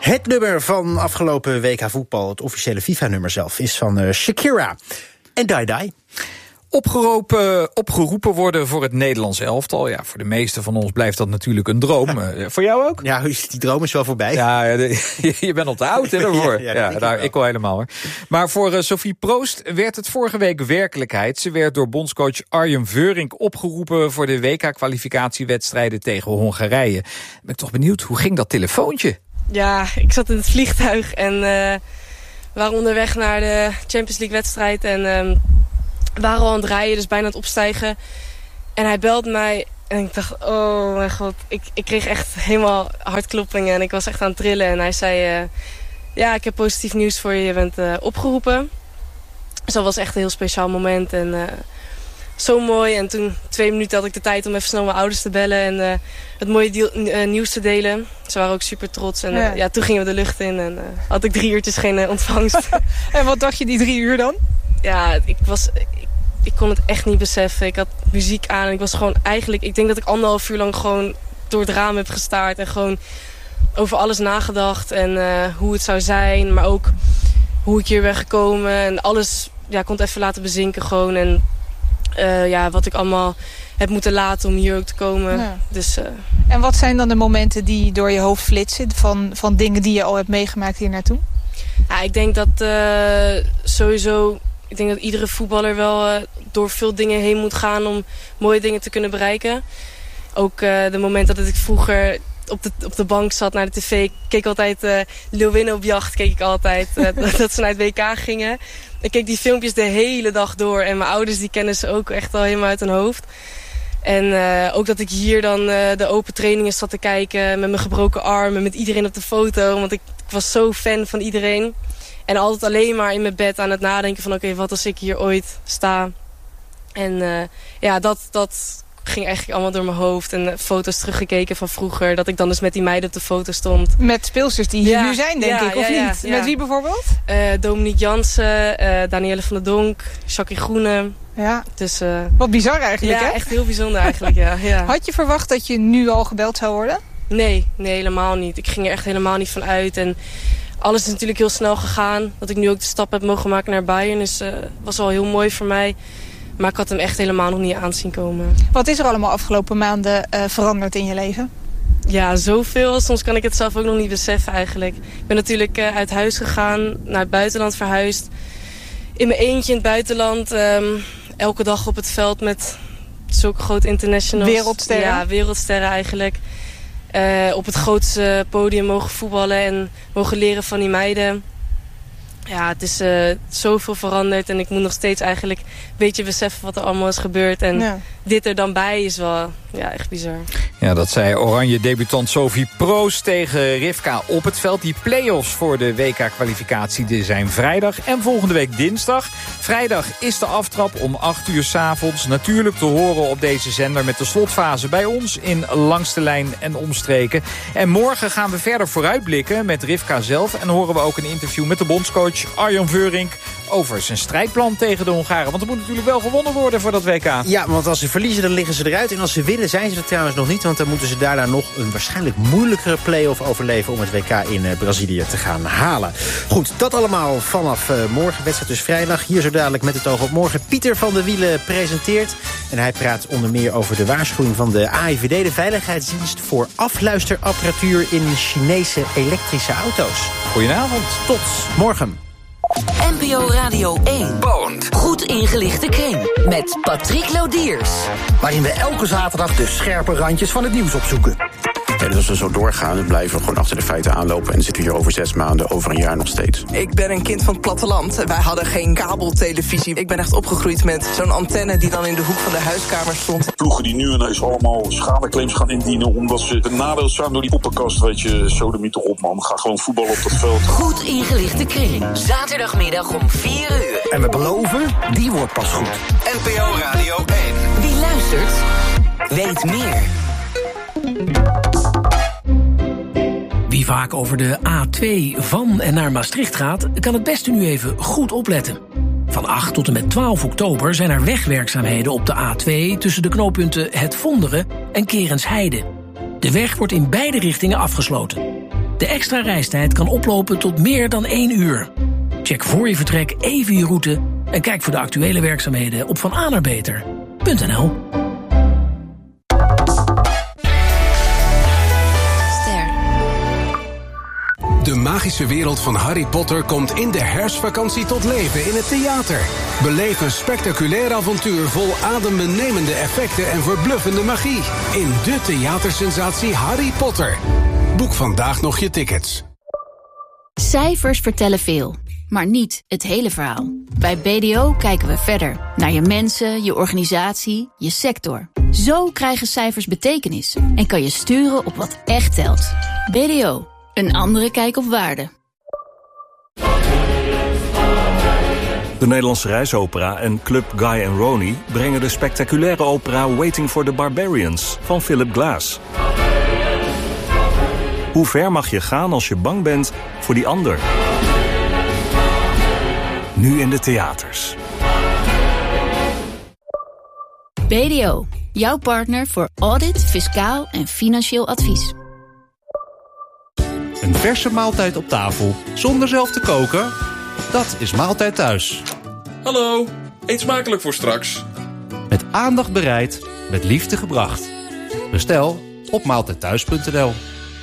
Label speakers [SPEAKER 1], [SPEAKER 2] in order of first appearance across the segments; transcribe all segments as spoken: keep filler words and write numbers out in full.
[SPEAKER 1] Het nummer van afgelopen W K voetbal, het officiële FIFA-nummer zelf, is van uh, Shakira en Die Die.
[SPEAKER 2] Opgeroepen, opgeroepen worden voor het Nederlands elftal. Ja, voor de meesten van ons blijft dat natuurlijk een droom. Uh, voor jou ook?
[SPEAKER 1] Ja, die droom is wel voorbij.
[SPEAKER 2] Ja, de, je bent al te oud hè, daarvoor.
[SPEAKER 1] Ja,
[SPEAKER 2] ja,
[SPEAKER 1] ja,
[SPEAKER 2] daar,
[SPEAKER 1] ik,
[SPEAKER 2] ik al helemaal hoor. Maar voor uh, Sophie Proost werd het vorige week werkelijkheid. Ze werd door bondscoach Arjen Veurink opgeroepen voor de W K-kwalificatiewedstrijden tegen Hongarije. Ben ik toch benieuwd, hoe ging dat telefoontje?
[SPEAKER 3] Ja, ik zat in het vliegtuig en uh, we waren onderweg naar de Champions League wedstrijd en uh, we waren al aan het rijden, dus bijna aan het opstijgen. En hij belt mij en ik dacht, oh mijn god, ik, ik kreeg echt helemaal hartkloppingen en ik was echt aan het trillen. En hij zei, uh, ja, ik heb positief nieuws voor je, je bent uh, opgeroepen. Dus dat was echt een heel speciaal moment en uh, zo mooi. En toen, twee minuten had ik de tijd om even snel mijn ouders te bellen en uh, het mooie deal, uh, nieuws te delen. Ze waren ook super trots. En uh, ja. ja, toen gingen we de lucht in en uh, had ik drie uurtjes geen uh, ontvangst.
[SPEAKER 4] En wat dacht je die drie uur dan?
[SPEAKER 3] Ja, ik was... Ik, ik kon het echt niet beseffen. Ik had muziek aan en ik was gewoon eigenlijk... Ik denk dat ik anderhalf uur lang gewoon door het raam heb gestaard. En gewoon over alles nagedacht. En uh, hoe het zou zijn. Maar ook hoe ik hier ben gekomen. En alles ja, kon het even laten bezinken gewoon. En uh, ja, wat ik allemaal heb moeten laten om hier ook te komen. Ja. Dus, uh...
[SPEAKER 4] En wat zijn dan de momenten die door je hoofd flitsen? Van, van dingen die je al hebt meegemaakt hier naartoe?
[SPEAKER 3] Ja, ik denk dat uh, sowieso... Ik denk dat iedere voetballer wel uh, door veel dingen heen moet gaan om mooie dingen te kunnen bereiken. Ook uh, de moment dat ik vroeger op de, op de bank zat naar de tv. Ik keek altijd uh, Leeuwinnen op jacht. Keek ik altijd uh, dat ze naar het W K gingen. Ik keek die filmpjes de hele dag door. En mijn ouders die kennen ze ook echt al helemaal uit hun hoofd. En uh, ook dat ik hier dan uh, de open trainingen zat te kijken met mijn gebroken arm en met iedereen op de foto. Want ik, ik was zo fan van iedereen. En altijd alleen maar in mijn bed aan het nadenken van... oké, okay, wat als ik hier ooit sta? En uh, ja, dat, dat ging eigenlijk allemaal door mijn hoofd. En uh, foto's teruggekeken van vroeger. Dat ik dan dus met die meiden op de foto stond.
[SPEAKER 4] Met speelsters die hier ja, nu zijn, denk
[SPEAKER 3] ja,
[SPEAKER 4] ik, of
[SPEAKER 3] ja,
[SPEAKER 4] niet?
[SPEAKER 3] Ja,
[SPEAKER 4] met
[SPEAKER 3] ja.
[SPEAKER 4] wie bijvoorbeeld?
[SPEAKER 3] Uh, Dominique Jansen, uh, Danielle van der Donk, Jackie Groene.
[SPEAKER 4] Ja.
[SPEAKER 3] Dus, uh,
[SPEAKER 4] wat bizar eigenlijk,
[SPEAKER 3] ja,
[SPEAKER 4] hè?
[SPEAKER 3] Ja, echt heel bijzonder eigenlijk, ja, ja.
[SPEAKER 4] Had je verwacht dat je nu al gebeld zou worden?
[SPEAKER 3] Nee, nee, helemaal niet. Ik ging er echt helemaal niet van uit. En alles is natuurlijk heel snel gegaan. Dat ik nu ook de stap heb mogen maken naar Bayern is, uh, was wel heel mooi voor mij. Maar ik had hem echt helemaal nog niet aanzien komen.
[SPEAKER 4] Wat is er allemaal afgelopen maanden uh, veranderd in je leven?
[SPEAKER 3] Ja, zoveel. Soms kan ik het zelf ook nog niet beseffen eigenlijk. Ik ben natuurlijk uh, uit huis gegaan, naar het buitenland verhuisd. In mijn eentje in het buitenland. Um, elke dag op het veld met zulke grote internationals.
[SPEAKER 4] Wereldsterren?
[SPEAKER 3] Ja, wereldsterren eigenlijk. Uh, op het grootste podium mogen voetballen en mogen leren van die meiden. Ja, het is uh, zoveel veranderd en ik moet nog steeds eigenlijk een beetje beseffen wat er allemaal is gebeurd. En ja. dit er dan bij is wel ja, echt bizar.
[SPEAKER 2] Ja, dat zei oranje debutant Sophie Proost tegen Rivka op het veld. Die play-offs voor de W K-kwalificatie die zijn vrijdag en volgende week dinsdag. Vrijdag is de aftrap om acht uur 's avonds. Natuurlijk te horen op deze zender met de slotfase bij ons in Langs de Lijn en omstreken. En morgen gaan we verder vooruitblikken met Rivka zelf. En horen we ook een interview met de bondscoach Arjen Veurink over zijn strijdplan tegen de Hongaren. Want er moet natuurlijk wel gewonnen worden voor dat W K.
[SPEAKER 1] Ja, want als ze verliezen, dan liggen ze eruit. En als ze winnen, zijn ze er trouwens nog niet. Want dan moeten ze daarna nog een waarschijnlijk moeilijkere play-off overleven om het W K in uh, Brazilië te gaan halen. Goed, dat allemaal vanaf uh, morgen. Wedstrijd dus vrijdag. Hier zo dadelijk met het oog op morgen. Pieter van der Wielen presenteert. En hij praat onder meer over de waarschuwing van de A I V D, de Veiligheidsdienst voor afluisterapparatuur in Chinese elektrische auto's.
[SPEAKER 2] Goedenavond.
[SPEAKER 1] Tot morgen.
[SPEAKER 5] N P O Radio één. Bond. Goed ingelichte kring. Met Patrick Lodiers.
[SPEAKER 6] Waarin we elke zaterdag de scherpe randjes van het nieuws opzoeken.
[SPEAKER 7] Ja, dus als we zo doorgaan, dan blijven we gewoon achter de feiten aanlopen. En zitten we hier over zes maanden, over een jaar nog steeds.
[SPEAKER 8] Ik ben een kind van het platteland. Wij hadden geen kabeltelevisie. Ik ben echt opgegroeid met zo'n antenne die dan in de hoek van de huiskamer stond.
[SPEAKER 9] Ploegen die nu ineens allemaal schadeclaims gaan indienen omdat ze benadeeld zijn door die poppenkast. Weet je, sodemieter op man. Ga gewoon voetballen op dat veld.
[SPEAKER 5] Goed ingelichte kring. Zaterdagmiddag om vier uur.
[SPEAKER 6] En we beloven, die wordt pas goed.
[SPEAKER 5] N P O Radio één. Wie luistert, weet meer.
[SPEAKER 10] Wie vaak over de A twee van en naar Maastricht gaat, kan het beste nu even goed opletten. Van acht tot en met twaalf oktober zijn er wegwerkzaamheden op de A twee tussen de knooppunten Het Vonderen en Kerensheide. De weg wordt in beide richtingen afgesloten. De extra reistijd kan oplopen tot meer dan één uur. Check voor je vertrek even je route en kijk voor de actuele werkzaamheden op van a naar beter punt n l.
[SPEAKER 11] De magische wereld van Harry Potter komt in de herfstvakantie tot leven in het theater. Beleef een spectaculair avontuur vol adembenemende effecten en verbluffende magie. In de theatersensatie Harry Potter. Boek vandaag nog je tickets.
[SPEAKER 12] Cijfers vertellen veel, maar niet het hele verhaal. Bij B D O kijken we verder. Naar je mensen, je organisatie, je sector. Zo krijgen cijfers betekenis en kan je sturen op wat echt telt. B D O. Een andere kijk op waarde.
[SPEAKER 13] De Nederlandse Reisopera en Club Guy and Ronnie brengen de spectaculaire opera Waiting for the Barbarians van Philip Glass. Hoe ver mag je gaan als je bang bent voor die ander? Nu in de theaters.
[SPEAKER 12] B D O, jouw partner voor audit, fiscaal en financieel advies.
[SPEAKER 14] Een verse maaltijd op tafel, zonder zelf te koken? Dat is Maaltijd Thuis.
[SPEAKER 15] Hallo, eet smakelijk voor straks.
[SPEAKER 14] Met aandacht bereid, met liefde gebracht. Bestel op maaltijdthuis punt n l.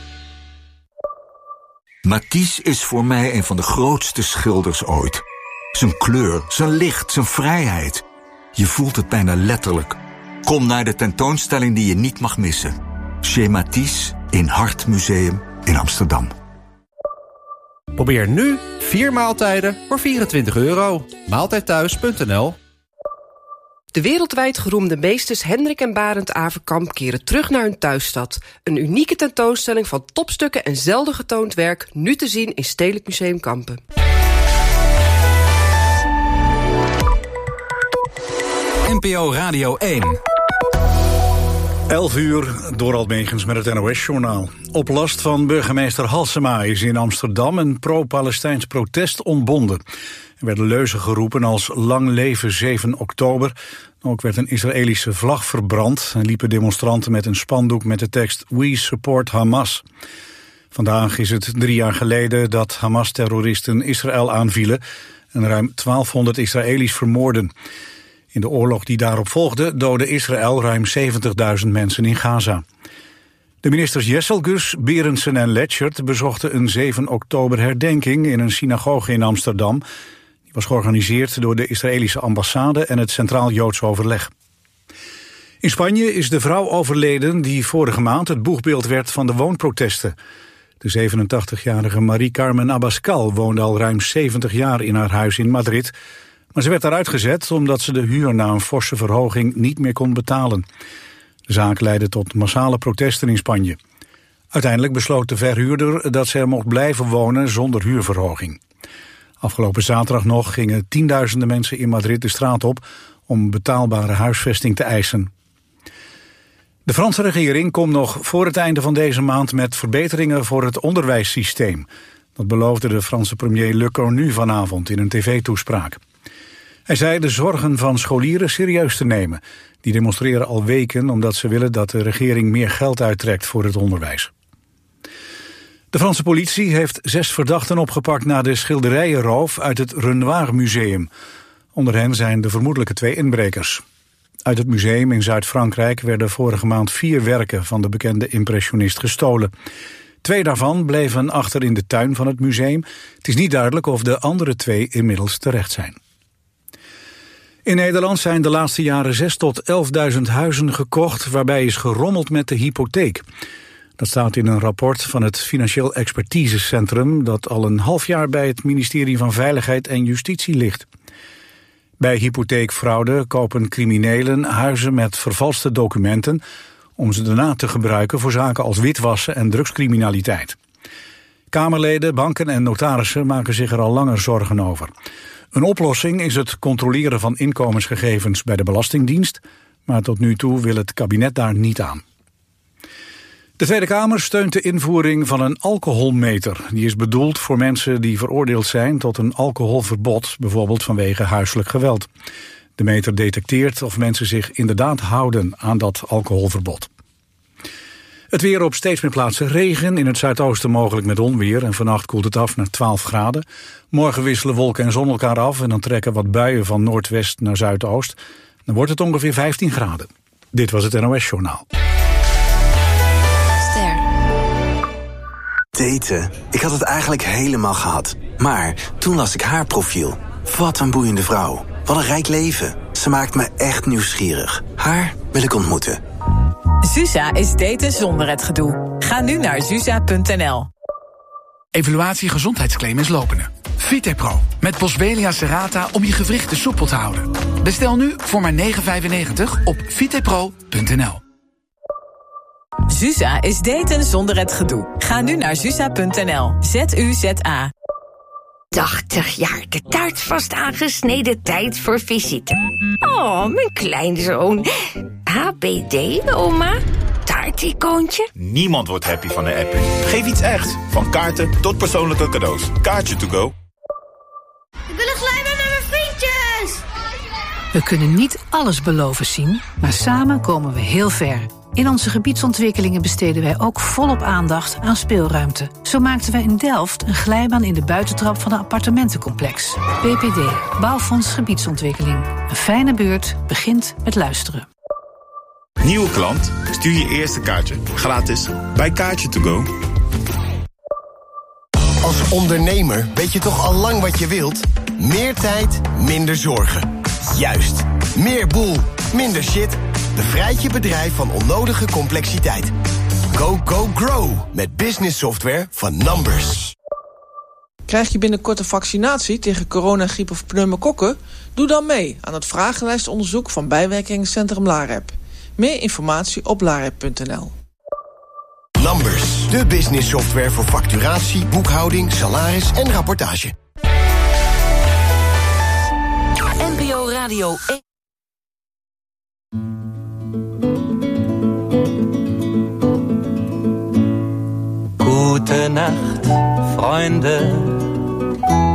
[SPEAKER 16] Matisse is voor mij een van de grootste schilders ooit. Zijn kleur, zijn licht, zijn vrijheid. Je voelt het bijna letterlijk. Kom naar de tentoonstelling die je niet mag missen. Chez Matisse in Hart Museum in Amsterdam.
[SPEAKER 14] Probeer nu vier maaltijden voor vierentwintig euro. maaltijdthuis punt n l.
[SPEAKER 17] De wereldwijd geroemde meesters Hendrik en Barend Averkamp keren terug naar hun thuisstad. Een unieke tentoonstelling van topstukken en zelden getoond werk, nu te zien in Stedelijk Museum Kampen.
[SPEAKER 18] N P O Radio één.
[SPEAKER 19] elf uur, Dorald Megens met het N O S-journaal. Op last van burgemeester Halsema is in Amsterdam een pro-Palestijns protest ontbonden. Er werden leuzen geroepen als lang leven zeven oktober. Ook werd een Israëlische vlag verbrand en liepen demonstranten met een spandoek met de tekst We support Hamas. Vandaag is het drie jaar geleden dat Hamas-terroristen Israël aanvielen en ruim twaalfhonderd Israëli's vermoorden. In de oorlog die daarop volgde doodde Israël ruim zeventigduizend mensen in Gaza. De ministers Jesselgus, Berendsen en Letchert bezochten een zeven oktober herdenking in een synagoge in Amsterdam. Die was georganiseerd door de Israëlische ambassade en het Centraal Joods Overleg. In Spanje is de vrouw overleden die vorige maand het boegbeeld werd van de woonprotesten. De zevenentachtigjarige Marie Carmen Abascal woonde al ruim zeventig jaar in haar huis in Madrid. Maar ze werd daaruit gezet omdat ze de huur na een forse verhoging niet meer kon betalen. De zaak leidde tot massale protesten in Spanje. Uiteindelijk besloot de verhuurder dat ze er mocht blijven wonen zonder huurverhoging. Afgelopen zaterdag nog gingen tienduizenden mensen in Madrid de straat op om betaalbare huisvesting te eisen. De Franse regering komt nog voor het einde van deze maand met verbeteringen voor het onderwijssysteem. Dat beloofde de Franse premier Le Cornu vanavond in een tv-toespraak. Hij zei de zorgen van scholieren serieus te nemen. Die demonstreren al weken omdat ze willen dat de regering meer geld uittrekt voor het onderwijs. De Franse politie heeft zes verdachten opgepakt na de schilderijenroof uit het Renoir Museum. Onder hen zijn de vermoedelijke twee inbrekers. Uit het museum in Zuid-Frankrijk werden vorige maand vier werken van de bekende impressionist gestolen. Twee daarvan bleven achter in de tuin van het museum. Het is niet duidelijk of de andere twee inmiddels terecht zijn. In Nederland zijn de laatste jaren zes tot elfduizend huizen gekocht waarbij is gerommeld met de hypotheek. Dat staat in een rapport van het Financieel Expertisecentrum dat al een half jaar bij het ministerie van Veiligheid en Justitie ligt. Bij hypotheekfraude kopen criminelen huizen met vervalste documenten om ze daarna te gebruiken voor zaken als witwassen en drugscriminaliteit. Kamerleden, banken en notarissen maken zich er al langer zorgen over. Een oplossing is het controleren van inkomensgegevens bij de Belastingdienst, maar tot nu toe wil het kabinet daar niet aan. De Tweede Kamer steunt de invoering van een alcoholmeter. Die is bedoeld voor mensen die veroordeeld zijn tot een alcoholverbod, bijvoorbeeld vanwege huiselijk geweld. De meter detecteert of mensen zich inderdaad houden aan dat alcoholverbod. Het weer op steeds meer plaatsen regen. In het zuidoosten mogelijk met onweer. En vannacht koelt het af naar twaalf graden. Morgen wisselen wolken en zon elkaar af. En dan trekken wat buien van noordwest naar zuidoost. Dan wordt het ongeveer vijftien graden. Dit was het N O S-journaal.
[SPEAKER 20] Ster. Daten. Ik had het eigenlijk helemaal gehad. Maar toen las ik haar profiel. Wat een boeiende vrouw. Wat een rijk leven. Ze maakt me echt nieuwsgierig. Haar wil ik ontmoeten.
[SPEAKER 21] Zuza is daten zonder het gedoe. Ga nu naar zuza punt n l.
[SPEAKER 22] Evaluatie gezondheidsclaim is lopende. Vitepro met Boswellia serrata om je gewrichten soepel te houden. Bestel nu voor maar negen vijfennegentig op vitepro punt n l.
[SPEAKER 21] Zuza is daten zonder het gedoe. Ga nu naar zuza punt n l. Z U Z A.
[SPEAKER 23] tachtig jaar, de taart vast aangesneden, tijd voor visite. Oh, mijn kleinzoon. H B D, oma? Taarticoontje?
[SPEAKER 24] Niemand wordt happy van een appie. Geef iets echt. Van kaarten tot persoonlijke cadeaus. Kaartje to go.
[SPEAKER 25] Ik wil een glijbaan naar mijn vriendjes!
[SPEAKER 26] We kunnen niet alles beloven, Sien, maar samen komen we heel ver. In onze gebiedsontwikkelingen besteden wij ook volop aandacht aan speelruimte. Zo maakten wij in Delft een glijbaan in de buitentrap van een appartementencomplex. B P D, Bouwfonds Gebiedsontwikkeling. Een fijne buurt begint met luisteren.
[SPEAKER 24] Nieuwe klant? Stuur je eerste kaartje. Gratis. Bij Kaartje to go.
[SPEAKER 27] Als ondernemer weet je toch al lang wat je wilt? Meer tijd, minder zorgen. Juist. Meer boel, minder shit. Bevrijd je bedrijf van onnodige complexiteit. Go, go, grow. Met business software van Numbers.
[SPEAKER 28] Krijg je binnenkort een vaccinatie tegen corona, griep of pneumokokken? Doe dan mee aan het vragenlijstonderzoek van bijwerkingencentrum LAREP. Meer informatie op larep punt n l.
[SPEAKER 27] Numbers, de business software voor facturatie, boekhouding, salaris en rapportage.
[SPEAKER 5] N P O Radio één.
[SPEAKER 29] Gute Nacht, Freunde.